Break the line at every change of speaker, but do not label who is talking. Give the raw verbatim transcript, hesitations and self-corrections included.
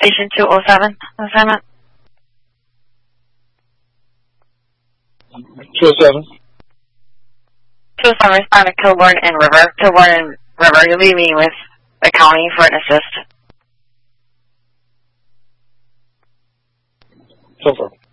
Station two oh seven, assignment.
two oh seven.
two oh seven, respond to Kilbourne and River. Kilbourne and River, you'll be meeting with the county for an assist.
So far.